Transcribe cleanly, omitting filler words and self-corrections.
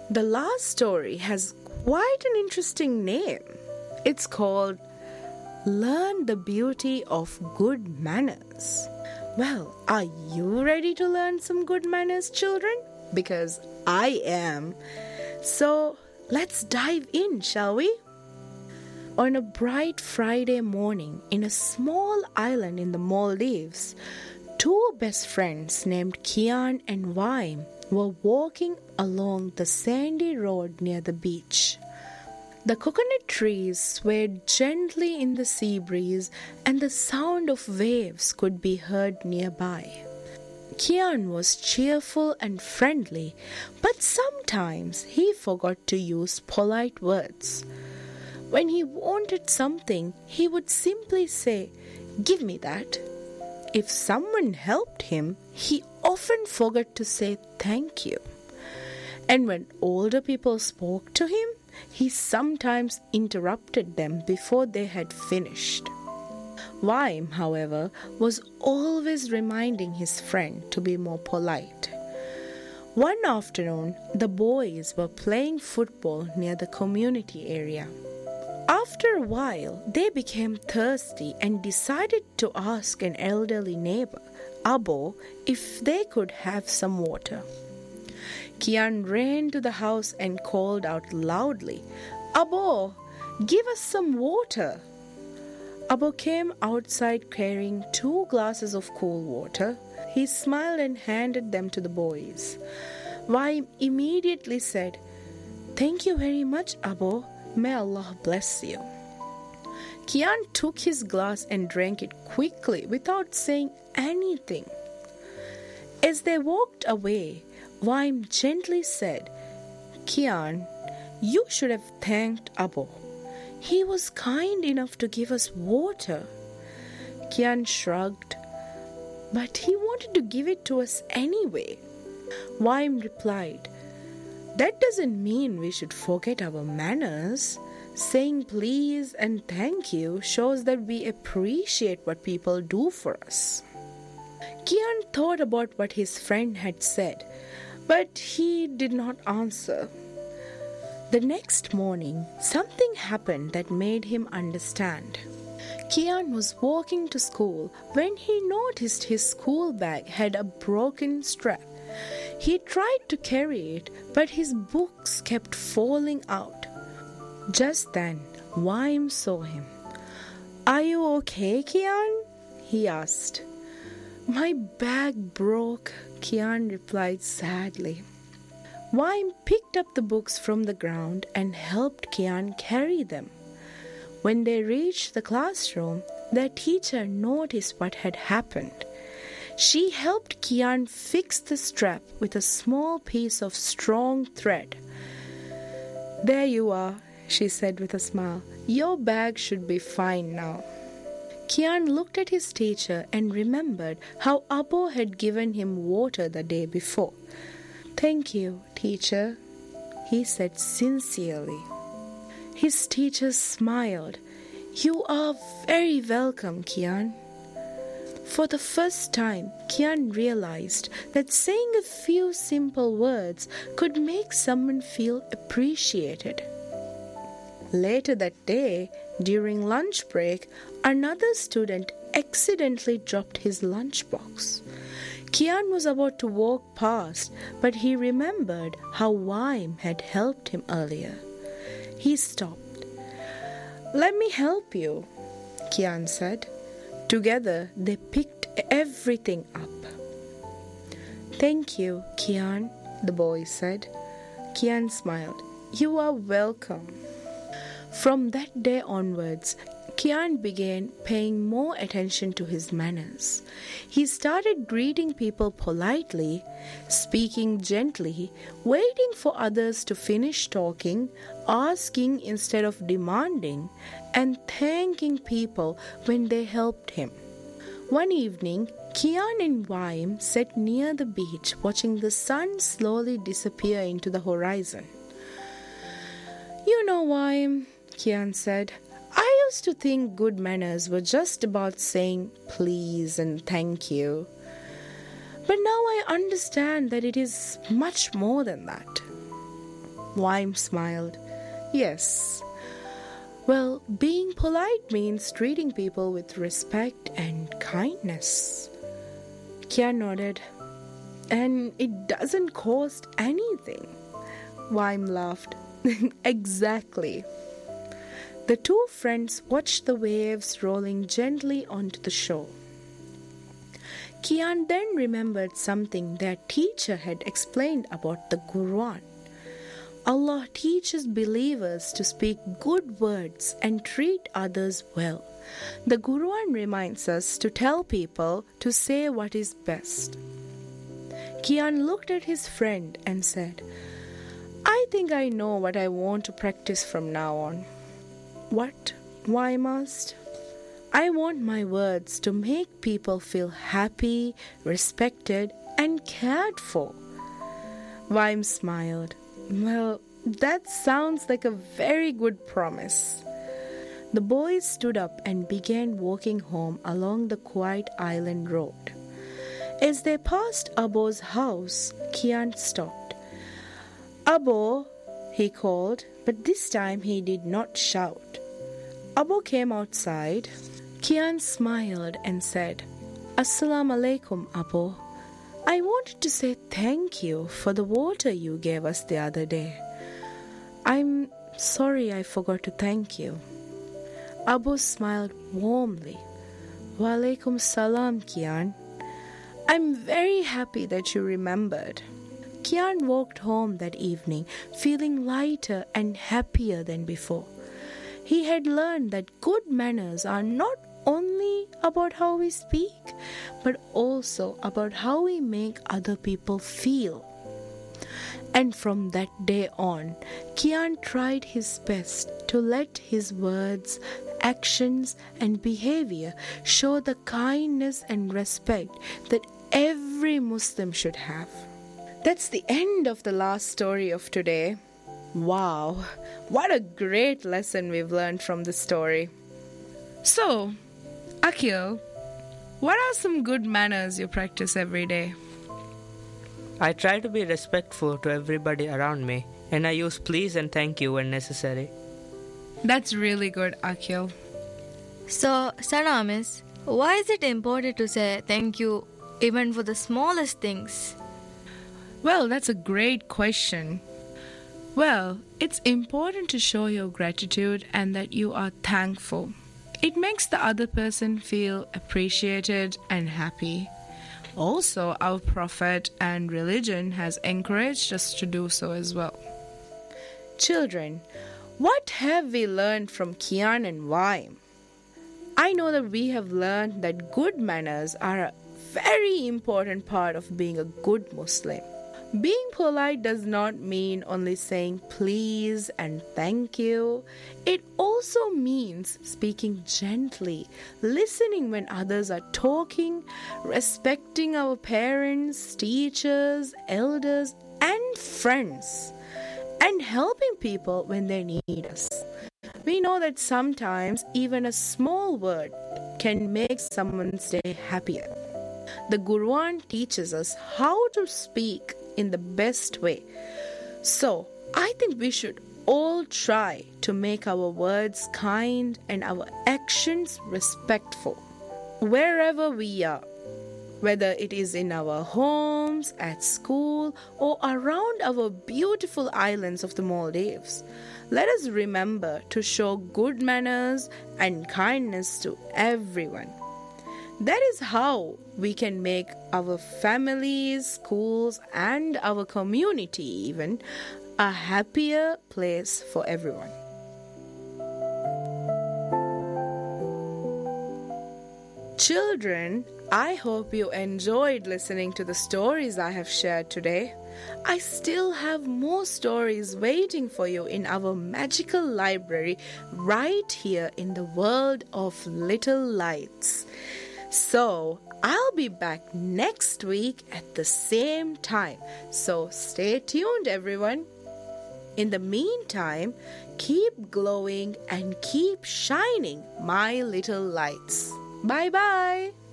The last story has quite an interesting name. It's called Learn the Beauty of Good Manners. Well, are you ready to learn some good manners, children? Because I am. So let's dive in, shall we? On a bright Friday morning in a small island in the Maldives, two best friends named Kian and Waim were walking along the sandy road near the beach. The coconut trees swayed gently in the sea breeze, and the sound of waves could be heard nearby. Kian was cheerful and friendly, but sometimes he forgot to use polite words. When he wanted something, he would simply say, "Give me that." If someone helped him, he often forgot to say thank you. And when older people spoke to him, he sometimes interrupted them before they had finished. Waim, however, was always reminding his friend to be more polite. One afternoon, the boys were playing football near the community area. After a while, they became thirsty and decided to ask an elderly neighbor, Abo, if they could have some water. Kian ran to the house and called out loudly, "Abo, give us some water." Abo came outside carrying 2 glasses of cool water. He smiled and handed them to the boys. Waim immediately said, "Thank you very much, Abo. May Allah bless you." Kian took his glass and drank it quickly without saying anything. As they walked away, Waim gently said, "Kian, you should have thanked Abo. He was kind enough to give us water." Kian shrugged, "But he wanted to give it to us anyway." Waim replied, "That doesn't mean we should forget our manners. Saying please and thank you shows that we appreciate what people do for us." Kian thought about what his friend had said, but he did not answer. The next morning, something happened that made him understand. Kian was walking to school when he noticed his school bag had a broken strap. He tried to carry it, but his books kept falling out. Just then, Waim saw him. "Are you okay, Kian?" he asked. "My bag broke," Kian replied sadly. Waim picked up the books from the ground and helped Kian carry them. When they reached the classroom, their teacher noticed what had happened. She helped Kian fix the strap with a small piece of strong thread. "There you are," she said with a smile. "Your bag should be fine now." Kian looked at his teacher and remembered how Abo had given him water the day before. "Thank you, teacher," he said sincerely. His teacher smiled. "You are very welcome, Kian." For the first time, Kian realized that saying a few simple words could make someone feel appreciated. Later that day, during lunch break, another student accidentally dropped his lunchbox. Kian was about to walk past, but he remembered how Waim had helped him earlier. He stopped. "Let me help you," Kian said. Together, they picked everything up. "Thank you, Kian," the boy said. Kian smiled. "You are welcome." From that day onwards, Kian began paying more attention to his manners. He started greeting people politely, speaking gently, waiting for others to finish talking, asking instead of demanding, and thanking people when they helped him. One evening, Kian and Waim sat near the beach watching the sun slowly disappear into the horizon. "You know, Waim," Kian said, "I used to think good manners were just about saying please and thank you. But now I understand that it is much more than that." Waim smiled. Yes. Well, being polite means treating people with respect and kindness. Kian nodded. And it doesn't cost anything. Waim laughed. Exactly. The two friends watched the waves rolling gently onto the shore. Kian then remembered something their teacher had explained about the Quran. Allah teaches believers to speak good words and treat others well. The Quran reminds us to tell people to say what is best. Kian looked at his friend and said, I think I know what I want to practice from now on. What? Why must? I want my words to make people feel happy, respected, and cared for. Waim smiled. Well, that sounds like a very good promise. The boys stood up and began walking home along the quiet island road. As they passed Abo's house, Kian stopped. Abo, he called, but this time he did not shout. Abo came outside. Kian smiled and said, Assalamu alaikum, Abo. I wanted to say thank you for the water you gave us the other day. I'm sorry I forgot to thank you. Abo smiled warmly. Wa alaikum salam, Kian. I'm very happy that you remembered. Kian walked home that evening, feeling lighter and happier than before. He had learned that good manners are not only about how we speak, but also about how we make other people feel. And from that day on, Kian tried his best to let his words, actions, and behavior show the kindness and respect that every Muslim should have. That's the end of the last story of today. Wow, what a great lesson we've learned from this story. So, Akhil, what are some good manners you practice every day? I try to be respectful to everybody around me, and I use please and thank you when necessary. That's really good, Akhil. So, Sanamis, why is it important to say thank you even for the smallest things? Well, that's a great question. Well, it's important to show your gratitude and that you are thankful. It makes the other person feel appreciated and happy. Also, our Prophet and religion has encouraged us to do so as well. Children, what have we learned from Kian and Waim? I know that we have learned that good manners are a very important part of being a good Muslim. Being polite does not mean only saying please and thank you. It also means speaking gently, listening when others are talking, respecting our parents, teachers, elders, and friends, and helping people when they need us. We know that sometimes even a small word can make someone's day happier. The Quran teaches us how to speak in the best way. So, I think we should all try to make our words kind and our actions respectful. Wherever we are, whether it is in our homes, at school, or around our beautiful islands of the Maldives, let us remember to show good manners and kindness to everyone. That is how we can make our families, schools, and our community even a happier place for everyone. Children, I hope you enjoyed listening to the stories I have shared today. I still have more stories waiting for you in our magical library right here in the world of little lights. So, I'll be back next week at the same time. So, stay tuned, everyone. In the meantime, keep glowing and keep shining, my little lights. Bye-bye.